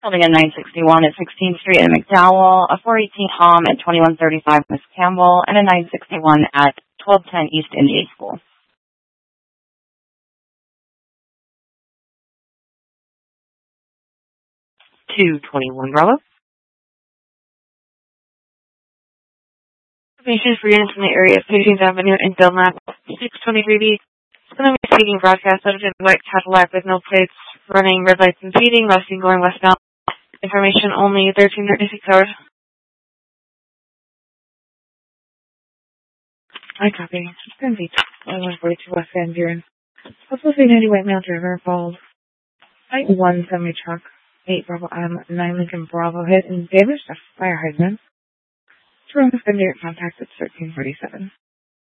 Building at 961 at 16th Street in McDowell, a 418 Hom at 2135 Miss Campbell, and a 961 at 1210 East India School. 221 Bravo. Information for units in the area of Hastings Avenue and Belknap, 623B. It's going to be speaking broadcast out of white Cadillac with no plates, running red lights and speeding, westing going westbound. Information only 1336 hours. I copy. It's going to be 142 West Van Buren. Also, 390 white male driver called 1 semi truck, 8 Bravo M, 9 Lincoln Bravo hit and damaged a fire hydrant. Toronto Fender contact at 1347.